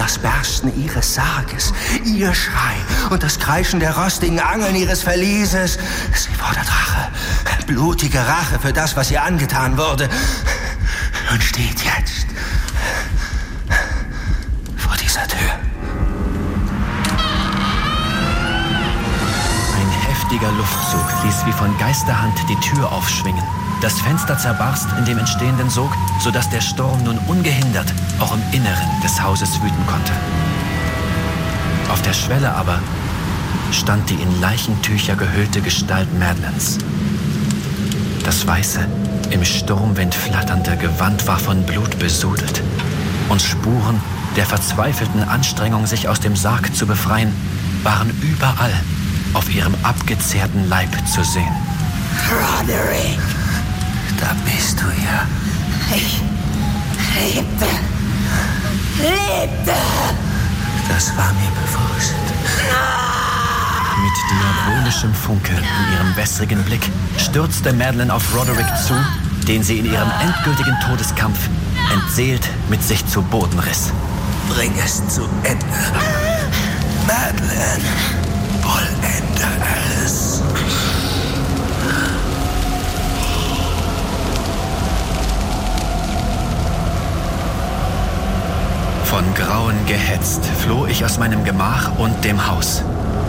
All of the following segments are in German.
das Bersten ihres Sarges, ihr Schrei und das Kreischen der rostigen Angeln ihres Verlieses. Sie fordert Rache, blutige Rache für das, was ihr angetan wurde, und steht jetzt vor dieser Tür. Ein heftiger Luftzug ließ wie von Geisterhand die Tür aufschwingen. Das Fenster zerbarst in dem entstehenden Sog, sodass der Sturm nun ungehindert auch im Inneren des Hauses wüten konnte. Auf der Schwelle aber stand die in Leichentücher gehüllte Gestalt Madelyns. Das weiße, im Sturmwind flatternde Gewand war von Blut besudelt und Spuren der verzweifelten Anstrengung, sich aus dem Sarg zu befreien, waren überall auf ihrem abgezehrten Leib zu sehen. Roderick, da bist du ja. Ich lebte. Das war mir bewusst. Mit diabolischem Funke in ihrem wässrigen Blick stürzte Madeleine auf Roderick zu, den sie in ihrem endgültigen Todeskampf entseelt mit sich zu Boden riss. Bring es zu Ende. Madeleine, vollende es. Von Grauen gehetzt floh ich aus meinem Gemach und dem Haus.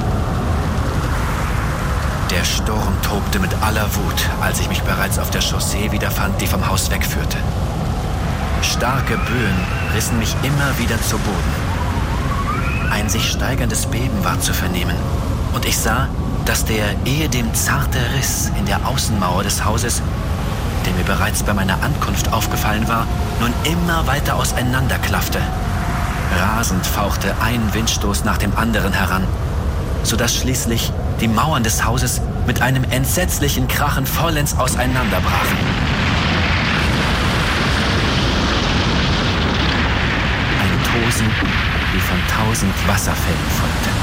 Der Sturm tobte mit aller Wut, als ich mich bereits auf der Chaussee wiederfand, die vom Haus wegführte. Starke Böen rissen mich immer wieder zu Boden. Ein sich steigerndes Beben war zu vernehmen, und ich sah, dass der ehedem zarte Riss in der Außenmauer des Hauses, der mir bereits bei meiner Ankunft aufgefallen war, nun immer weiter auseinanderklaffte. Rasend fauchte ein Windstoß nach dem anderen heran, sodass schließlich die Mauern des Hauses mit einem entsetzlichen Krachen vollends auseinanderbrachen. Ein Tosen wie von 1000 Wasserfällen folgte.